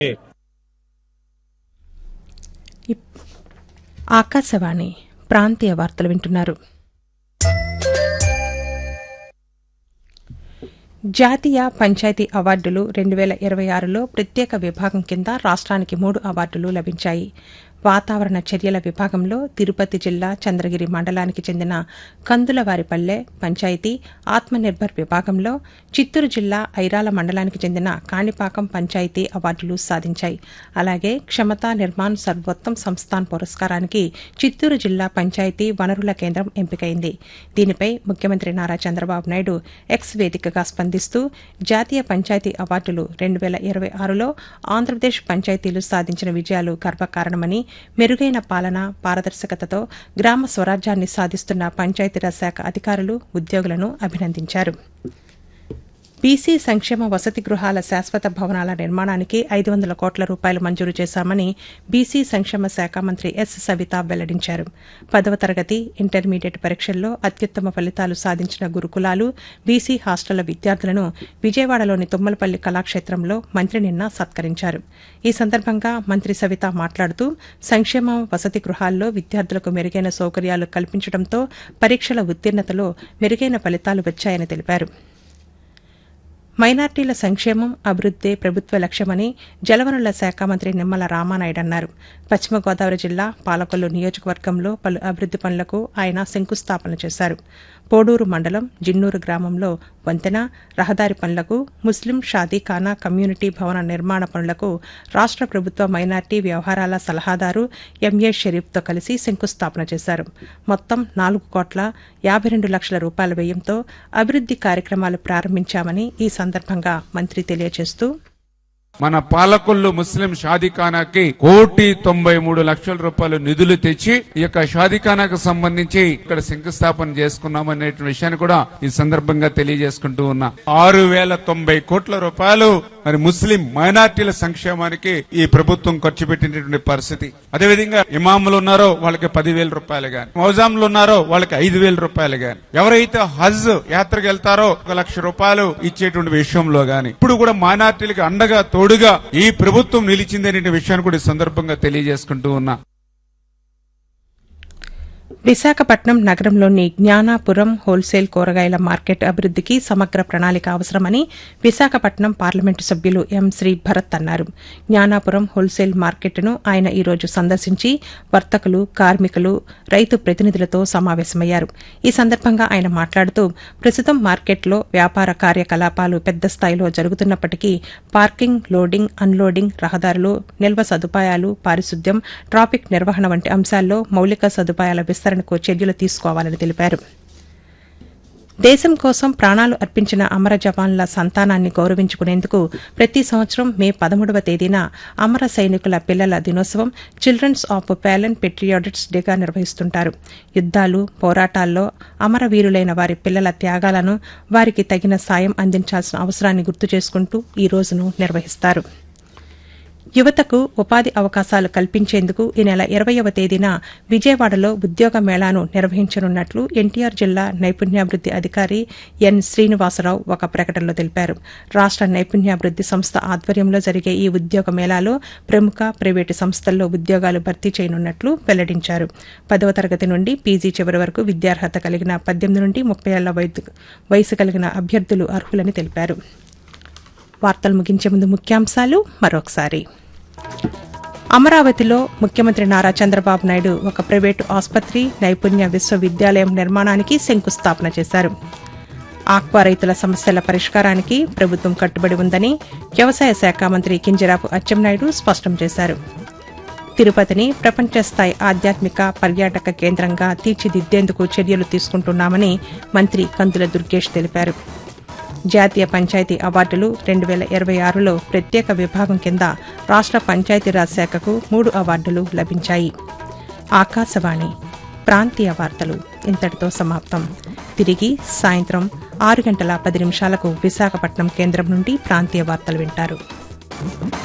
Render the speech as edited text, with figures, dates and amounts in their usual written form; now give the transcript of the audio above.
ఆకాశవాణి ప్రాంతీయ వార్తలు వింటున్నారు. జాతీయ పంచాయతీ అవార్డులు 2026లో ప్రత్యేక విభాగం కింద రాష్ట్రానికి 3 అవార్డులు లభించాయి. వాతావరణ చర్యల విభాగంలో తిరుపతి జిల్లా చంద్రగిరి మండలానికి చెందిన కందులవారిపల్లె పంచాయతీ, ఆత్మనిర్భర్ విభాగంలో చిత్తూరు జిల్లా ఐరాల మండలానికి చెందిన కాణిపాకం పంచాయతీ అవార్డులు సాధించాయి. అలాగే క్షమతా నిర్మాణ్ సర్వోత్తమ్ సంస్థాన్ పురస్కారానికి చిత్తూరు జిల్లా పంచాయతీ వనరుల కేంద్రం ఎంపికైంది. దీనిపై ముఖ్యమంత్రి నారా చంద్రబాబు నాయుడు ఎక్స్ వేదికగా స్పందిస్తూ జాతీయ పంచాయతీ అవార్డులు 2026లో ఆంధ్రప్రదేశ్ పంచాయతీలు సాధించిన విజయాలు గర్వకారణమని, మెరుగైన పాలన, పారదర్శకతతో గ్రామ స్వరాజ్యాన్ని సాధిస్తున్న పంచాయతీరాజ్ శాఖ అధికారులు, ఉద్యోగులను అభినందించారు. బీసీ సంక్షేమ వసతి గృహాల శాశ్వత భవనాల నిర్మాణానికి 500 కోట్ల రూపాయలు మంజూరు చేశామని బీసీ సంక్షేమ శాఖ మంత్రి ఎస్ సవిత వెల్లడించారు. 10వ తరగతి, ఇంటర్మీడియట్ పరీక్షల్లో అత్యుత్తమ ఫలితాలు సాధించిన గురుకులాలు, బీసీ హాస్టళ్ల విద్యార్థులను విజయవాడలోని తుమ్మలపల్లి కళాక్షేత్రంలో మంత్రి నిన్న సత్కరించారు. ఈ సందర్భంగా మంత్రి సవిత మాట్లాడుతూ సంక్షేమ వసతి గృహాల్లో విద్యార్థులకు మెరుగైన సౌకర్యాలు కల్పించడంతో పరీక్షల ఉత్తీర్ణతలో మెరుగైన ఫలితాలు వచ్చాయని తెలిపారు. మైనార్టీల సంక్షేమం, అభివృద్దే ప్రభుత్వ లక్ష్యమని జలవనరుల శాఖ మంత్రి నిమ్మల రామానాయుడు అన్నారు. పశ్చిమ గోదావరి జిల్లా పాలకొల్లు నియోజకవర్గంలో పలు అభివృద్ది పనులకు ఆయన శంకుస్థాపన చేశారు. పోడూరు మండలం జిన్నూరు గ్రామంలో వంతెన, రహదారి పనులకు, ముస్లిం షాదీఖానా కమ్యూనిటీ భవన నిర్మాణ పనులకు రాష్ట్ర ప్రభుత్వ మైనార్టీ వ్యవహారాల సలహాదారు ఎంఏ షరీఫ్తో కలిసి శంకుస్థాపన చేశారు. మొత్తం 4,52 లక్షల రూపాయల వ్యయంతో అభివృద్ది కార్యక్రమాలు ప్రారంభించామని ఈ సందర్భంగా మంత్రి తెలియజేస్తూ, మన పాలకొల్లు ముస్లిం షాదీఖానాకి 1,93,00,000 రూపాయలు నిధులు తెచ్చి ఈ యొక్క షాదీఖానాకు సంబంధించి ఇక్కడ శంకుస్థాపన చేసుకున్నామనే విషయాన్ని కూడా ఈ సందర్భంగా తెలియజేసుకుంటూ ఉన్నా. 6,090 కోట్ల రూపాయలు మరి ముస్లిం మైనార్టీల సంక్షేమానికి ఈ ప్రభుత్వం ఖర్చు పెట్టినటువంటి పరిస్థితి. అదేవిధంగా ఇమాములు ఉన్నారో వాళ్ళకి 10,000 రూపాయలు గాని, మౌజాంలు ఉన్నారో వాళ్ళకి 5,000 రూపాయలు గాని, ఎవరైతే హజ్ యాత్రకు వెళ్తారో 1,00,000 రూపాయలు ఇచ్చేటువంటి విషయంలో గాని ఇప్పుడు కూడా మైనార్టీలకు అండగా తోడుగా ఈ ప్రభుత్వం నిలిచిందనే విషయాన్ని కూడా ఈ సందర్భంగా తెలియజేసుకుంటూ ఉన్నా. విశాఖపట్నం నగరంలోని జ్ఞానాపురం హోల్సేల్ కూరగాయల మార్కెట్ అభివృద్దికి సమగ్ర ప్రణాళిక అవసరమని విశాఖపట్నం పార్లమెంటు సభ్యులు ఎం శ్రీ భరత్ అన్నారు. జ్ఞానాపురం హోల్సేల్ మార్కెట్ను ఆయన ఈ రోజు సందర్శించి వర్తకులు, కార్మికులు, రైతు ప్రతినిధులతో సమావేశమయ్యారు. ఈ సందర్భంగా ఆయన మాట్లాడుతూ, ప్రస్తుతం మార్కెట్లో వ్యాపార కార్యకలాపాలు పెద్ద స్థాయిలో జరుగుతున్నప్పటికీ పార్కింగ్, లోడింగ్, అన్లోడింగ్, రహదారులు, నిల్వ సదుపాయాలు, పారిశుద్ధ్యం, ట్రాఫిక్ నిర్వహణ వంటి అంశాల్లో మౌలిక సదుపాయాల విస్తరణకు చర్యలు తీసుకోవాలని తెలిపారు. దేశం కోసం ప్రాణాలు అర్పించిన అమర జవాన్ల సంతానాన్ని గౌరవించుకునేందుకు ప్రతి సంవత్సరం మే 13వ తేదీన అమర సైనికుల పిల్లల దినోత్సవం చిల్డ్రన్స్ ఆఫ్ ఫ్యాలెన్ పెట్రియాటిక్స్ డేగా నిర్వహిస్తుంటారు. యుద్దాలు, పోరాటాల్లో అమరవీరులైన వారి పిల్లల త్యాగాలను, వారికి తగిన సాయం అందించాల్సిన అవసరాన్ని గుర్తు చేసుకుంటూ ఈ రోజును నిర్వహిస్తారు. యువతకు ఉపాధి అవకాశాలు కల్పించేందుకు ఈ నెల 20వ తేదీన విజయవాడలో ఉద్యోగ మేళాను నిర్వహించనున్నట్లు ఎన్టీఆర్ జిల్లా నైపుణ్యాభివృద్ది అధికారి ఎన్ శ్రీనివాసరావు ఒక ప్రకటనలో తెలిపారు. రాష్ట నైపుణ్యాభివృద్ది సంస్థ ఆధ్వర్యంలో జరిగే ఈ ఉద్యోగ మేళాలో ప్రముఖ ప్రైవేటు సంస్థల్లో ఉద్యోగాలు భర్తీ చేయనున్నట్లు వెల్లడించారు. 10వ తరగతి నుండి పీజీ చివరి వరకు విద్యార్హత కలిగిన 18 నుండి 30 ఏళ్ల వయసు కలిగిన అభ్యర్థులు అర్హులని తెలిపారు. వార్తలు ముగించే ముందు ముఖ్యాంశాలు మరొకసారి. అమరావతిలో ముఖ్యమంత్రి నారా చంద్రబాబు నాయుడు ఒక ప్రైవేటు ఆసుపత్రి, నైపుణ్య విశ్వవిద్యాలయం నిర్మాణానికి శంకుస్థాపన చేశారు. ఆక్వా రైతుల సమస్యల పరిష్కారానికి ప్రభుత్వం కట్టుబడి ఉందని వ్యవసాయ శాఖ మంత్రి కింజరాపు అచ్చెన్నాయుడు స్పష్టం చేశారు. తిరుపతిని ప్రపంచ స్థాయి ఆధ్యాత్మిక పర్యాటక కేంద్రంగా తీర్చిదిద్దేందుకు చర్యలు తీసుకుంటున్నామని మంత్రి కందుల దుర్గేష్ తెలిపారు. జాతీయ పంచాయతీ అవార్డులు 2026లో ప్రత్యేక విభాగం కింద రాష్ట్ర పంచాయతీరాజ్ శాఖకు 3 అవార్డులు లభించాయి. ఆకాశవాణి ప్రాంతీయ వార్తలు ఇంతటితో సమాప్తం. తిరిగి సాయంత్రం 6:10 విశాఖపట్నం కేంద్రం నుండి ప్రాంతీయ వార్తలు వింటారు.